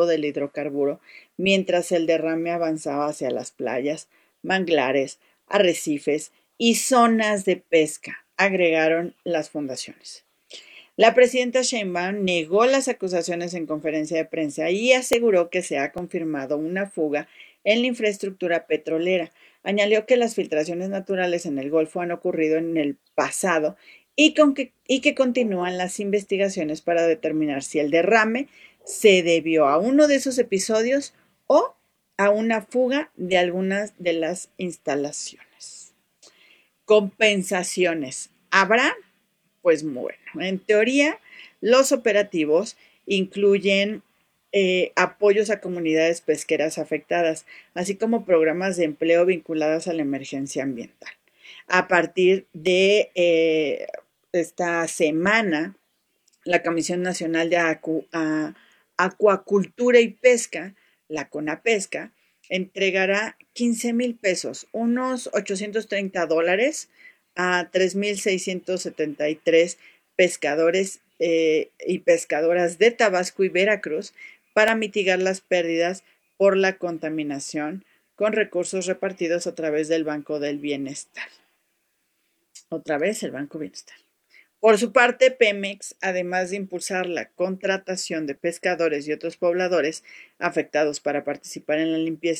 cultivo del hidrocarburo, mientras el derrame avanzaba hacia las playas, manglares, arrecifes y zonas de pesca, agregaron las fundaciones. La presidenta Sheinbaum negó las acusaciones en conferencia de prensa y aseguró que se ha confirmado una fuga en la infraestructura petrolera. Añadió que las filtraciones naturales en el Golfo han ocurrido en el pasado y que continúan las investigaciones para determinar si el derrame se debió a uno de esos episodios o a una fuga de algunas de las instalaciones. Compensaciones. ¿Habrá? Pues bueno, en teoría, los operativos incluyen apoyos a comunidades pesqueras afectadas, así como programas de empleo vinculados a la emergencia ambiental. A partir de esta semana, la Comisión Nacional de Acuacultura y Pesca, la CONAPESCA, entregará 15,000 pesos, unos $830, a 3,673 pescadores y pescadoras de Tabasco y Veracruz para mitigar las pérdidas por la contaminación con recursos repartidos a través del Banco del Bienestar. Otra vez el Banco Bienestar. Por su parte, Pemex, además de impulsar la contratación de pescadores y otros pobladores afectados para participar en la limpieza